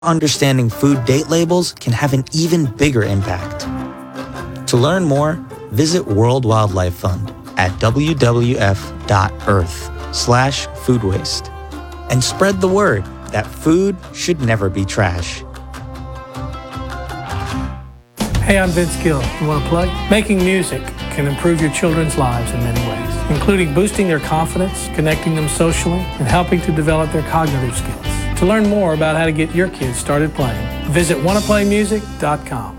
understanding food date labels can have an even bigger impact. To learn more, visit World Wildlife Fund at wwf.earth/food waste and spread the word that food should never be trash. Hey, I'm Vince Gill. You want to play? Making music can improve your children's lives in many ways, including boosting their confidence, connecting them socially, and helping to develop their cognitive skills. To learn more about how to get your kids started playing, visit wannaplaymusic.com.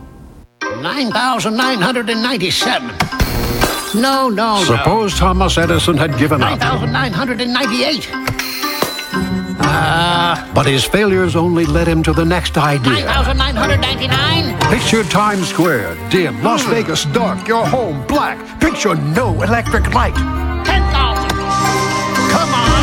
9,997. No. Suppose Thomas Edison had given up. 9,998. But his failures only led him to the next idea. 9,999. Picture Times Square, dim, Las Vegas dark, your home black. Picture no electric light. 10,000. Come on.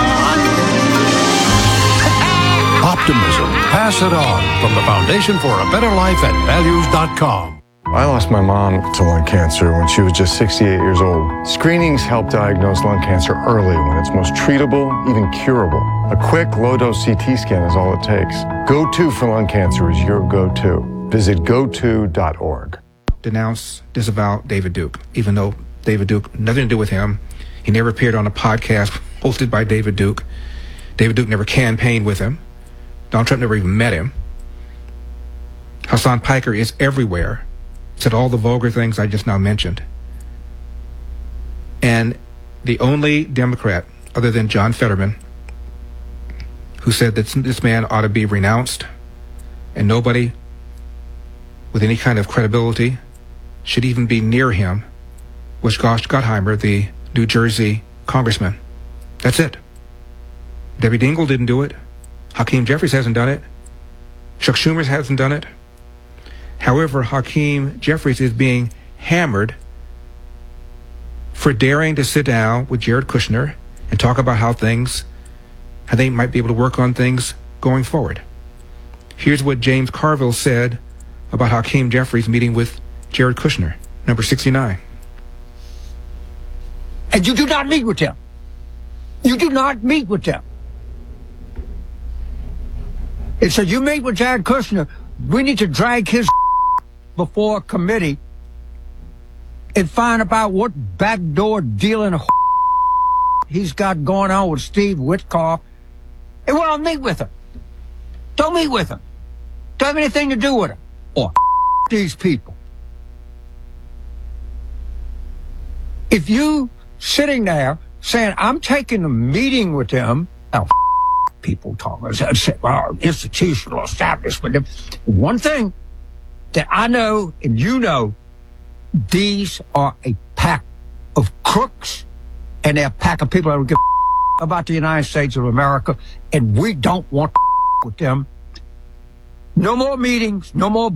Optimism. Pass it on from the Foundation for a Better Life at values.com. I lost my mom to lung cancer when she was just 68 years old. Screenings help diagnose lung cancer early when it's most treatable, even curable. A quick, low-dose CT scan is all it takes. Go-To for lung cancer is your go-to. Visit goto.org. Disavow David Duke, even though David Duke, nothing to do with him. He never appeared on a podcast hosted by David Duke. David Duke never campaigned with him. Donald Trump never even met him. Hasan Piker is everywhere. Said all the vulgar things I just now mentioned. And the only Democrat, other than John Fetterman, who said that this man ought to be renounced and nobody with any kind of credibility should even be near him, was Josh Gottheimer, the New Jersey congressman. That's it. Debbie Dingell didn't do it. Hakeem Jeffries hasn't done it. Chuck Schumer hasn't done it. However, Hakeem Jeffries is being hammered for daring to sit down with Jared Kushner and talk about how they might be able to work on things going forward. Here's what James Carville said about Hakeem Jeffries meeting with Jared Kushner, number 69. And you do not meet with them. You do not meet with them. It said you meet with Jared Kushner, we need to drag his before a committee and find about what backdoor dealing he's got going on with Steve Witkoff. And we'll meet with him. Don't meet with him. Don't have anything to do with him. Or these people. If you sitting there saying, I'm taking a meeting with them, now people talk about our institutional establishment. One thing that I know and you know, these are a pack of crooks and they're a pack of people that don't give about the United States of America, and we don't want with them. No more meetings, no more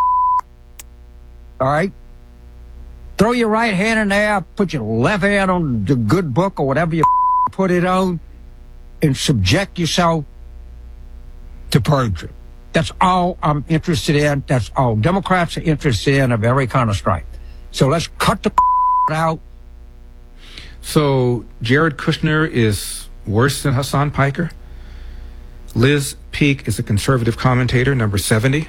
all right? Throw your right hand in there, put your left hand on the good book or whatever you put it on, and subject yourself to perjury. That's all I'm interested in. That's all Democrats are interested in of every kind of stripe. So let's cut the out. So Jared Kushner is worse than Hasan Piker. Liz Peek is a conservative commentator, number 70.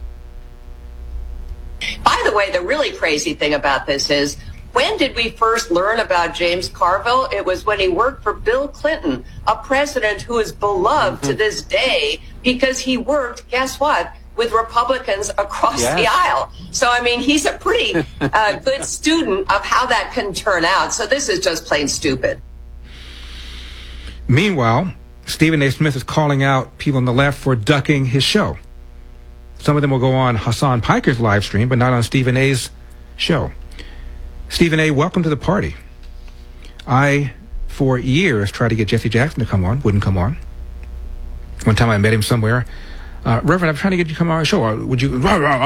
By the way, the really crazy thing about this is, when did we first learn about James Carville? It was when he worked for Bill Clinton, a president who is beloved to this day because he worked, guess what, with Republicans across the aisle. So, I mean, he's a pretty good student of how that can turn out. So this is just plain stupid. Meanwhile, Stephen A. Smith is calling out people on the left for ducking his show. Some of them will go on Hasan Piker's live stream, but not on Stephen A.'s show. Stephen A., welcome to the party. I, for years, tried to get Jesse Jackson to come on, wouldn't come on. One time I met him somewhere. Reverend, I'm trying to get you to come on our show. Would you...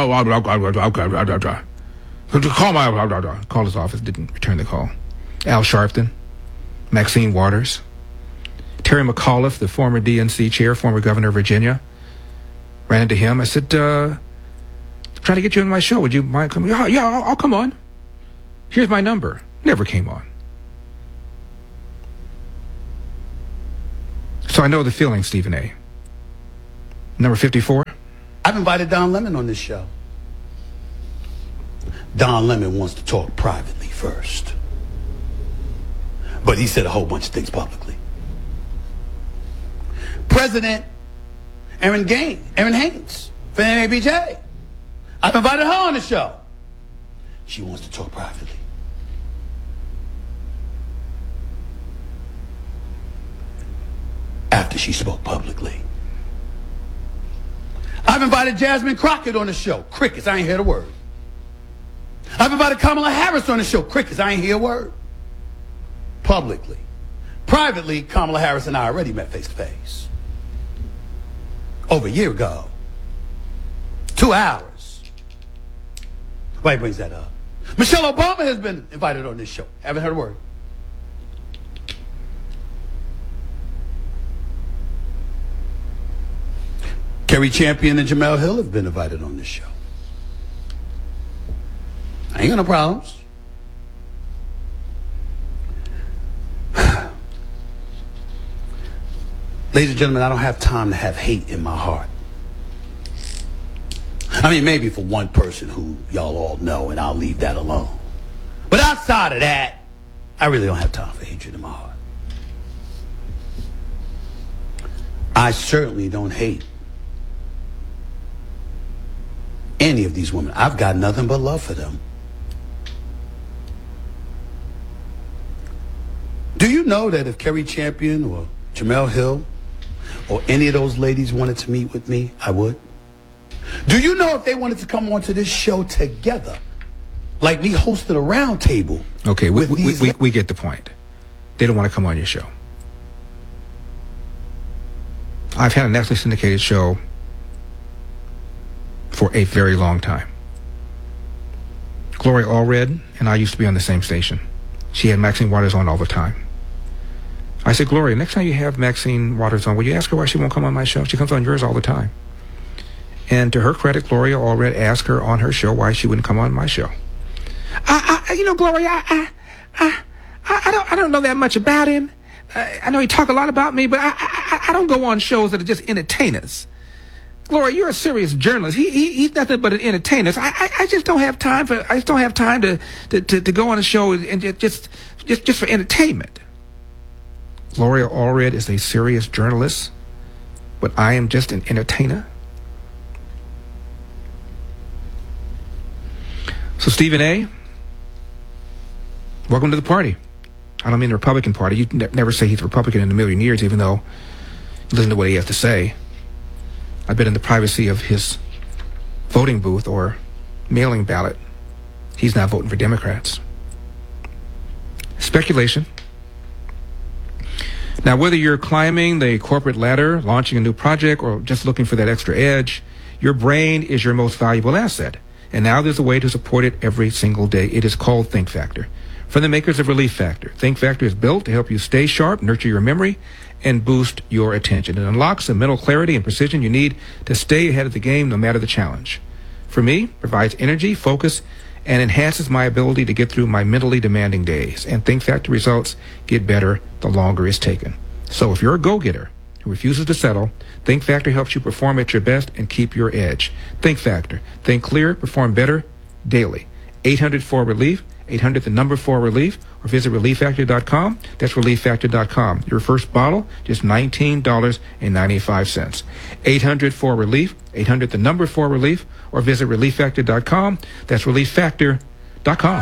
Called his office, didn't return the call. Al Sharpton, Maxine Waters, Terry McAuliffe, the former DNC chair, former governor of Virginia. Ran into him. I said, trying to get you on my show. Would you mind coming? Yeah, I'll come on. Here's my number. Never came on. So I know the feeling, Stephen A. Number 54. I've invited Don Lemon on this show. Don Lemon wants to talk privately first. But he said a whole bunch of things publicly. President Erin Haynes from NABJ. I've invited her on the show. She wants to talk privately. After she spoke publicly. I've invited Jasmine Crockett on the show. Crickets, I ain't heard a word. I've invited Kamala Harris on the show. Crickets, I ain't hear a word. Publicly. Privately, Kamala Harris and I already met face to face. Over a year ago. 2 hours. Why he brings that up? Michelle Obama has been invited on this show. Haven't heard a word. Kerry Champion and Jamel Hill have been invited on this show. I ain't got no problems. Ladies and gentlemen, I don't have time to have hate in my heart. I mean, maybe for one person who y'all all know, and I'll leave that alone. But outside of that, I really don't have time for hatred in my heart. I certainly don't hate any of these women. I've got nothing but love for them. Do you know that if Kerry Champion or Jamel Hill or any of those ladies wanted to meet with me, I would? Do you know if they wanted to come onto this show together, like me hosting a round table? Okay, we get the point. They don't want to come on your show. I've had a nationally syndicated show for a very long time. Gloria Allred and I used to be on the same station. She had Maxine Waters on all the time. I said, Gloria, next time you have Maxine Waters on, will you ask her why she won't come on my show? She comes on yours all the time. And to her credit, Gloria Allred asked her on her show why she wouldn't come on my show. Gloria, I don't know that much about him. I know he talk a lot about me, but I don't go on shows that are just entertainers. Gloria, you're a serious journalist. He's nothing but an entertainer. So I just don't have time for. I just don't have time to go on a show and just for entertainment. Gloria Allred is a serious journalist, but I am just an entertainer. So Stephen A., welcome to the party. I don't mean the Republican Party. You never say he's a Republican in a million years, even though you listen to what he has to say. I bet in the privacy of his voting booth or mailing ballot, he's not voting for Democrats. Speculation. Now, whether you're climbing the corporate ladder, launching a new project, or just looking for that extra edge, your brain is your most valuable asset. And now there's a way to support it every single day. It is called Think Factor. From the makers of Relief Factor, Think Factor is built to help you stay sharp, nurture your memory, and boost your attention. It unlocks the mental clarity and precision you need to stay ahead of the game no matter the challenge. For me, it provides energy, focus, and enhances my ability to get through my mentally demanding days. And Think Factor results get better the longer it's taken. So if you're a go-getter who refuses to settle, Think Factor helps you perform at your best and keep your edge. Think Factor. Think clear, perform better daily. 800-4-RELIEF, 800-4-RELIEF, or visit ReliefFactor.com. That's ReliefFactor.com. Your first bottle, just $19.95. 800-4-RELIEF, 800-4-RELIEF, or visit ReliefFactor.com. That's ReliefFactor.com.